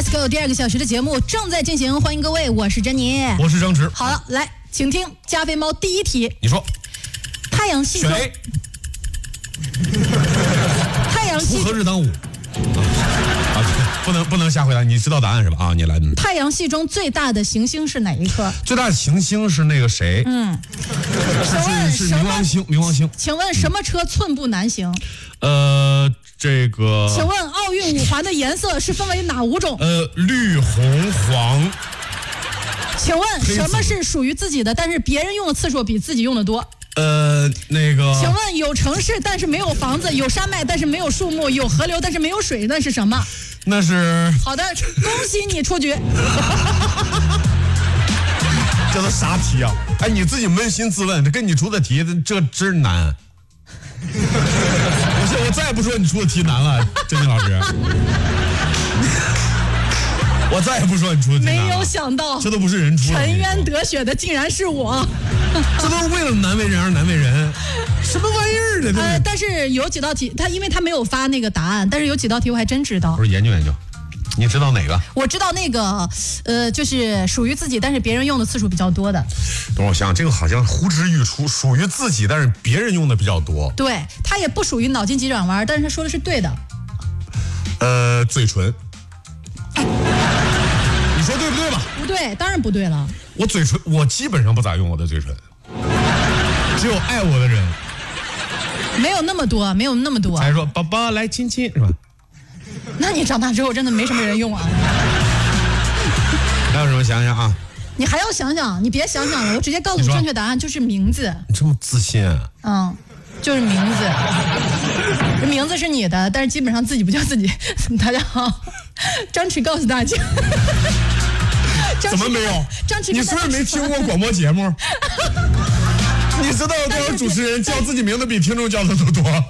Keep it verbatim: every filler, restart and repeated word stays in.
Let's go， 第二个小时的节目正在进行，欢迎各位，我是珍妮， 我是张弛。 好了，来，请听加菲猫第一题。 你说， 太阳系中，太阳系锄禾日当午。啊，不能不能瞎回答，你知道答案是吧？啊，你来。 太阳系中最大的行星是哪一颗？ 最大的行星是那个谁？ 嗯，请问是是冥王星，冥王星。 请问什么车寸步难行？ 呃，这个。 请问奥运五环的颜色是分为哪五种？ 呃，绿、红、黄。 请问什么是属于自己的，但是别人用的次数比自己用的多？ 呃，那个。 请问有城市但是没有房子，有山脉但是没有树木，有河流但是没有水，那是什么？ 那是。 好的，恭喜你出局。 这都啥题啊？哎，你自己扪心自问，这跟你出的题，这真难。我我再也不说你出的题难了，珍妮老师。我再也不说你出的题难了。 没有想到， 这都不是人出的。 沉冤得雪的竟然是我。 这都是为了难为人而难为人，什么玩意儿的？ 呃，但是有几道题，他因为他没有发那个答案，但是有几道题我还真知道。 不是研究研究，你知道哪个？ 我知道那个，呃，就是属于自己，但是别人用的次数比较多的。 等我想想，这个好像呼之欲出，属于自己，但是别人用的比较多。 对，他也不属于脑筋急转弯，但是他说的是对的。 呃，嘴唇。你说对不对吧？ 不对，当然不对了。 我嘴唇，我基本上不咋用我的嘴唇，只有爱我的人。 没有那么多，没有那么多。 还说宝宝来亲亲是吧？ 那你长大之后真的没什么人用啊。 还有什么？想想啊。 你还要想想，你别想想了，我直接告诉你正确答案就是名字。 你这么自信啊？ 嗯，就是名字。这名字是你的，但是基本上自己不叫自己。大家好，张弛告诉大家。 怎么没有？ 张弛， 你是不是没听过广播节目？你知道有多少主持人叫自己名字比听众叫的都多？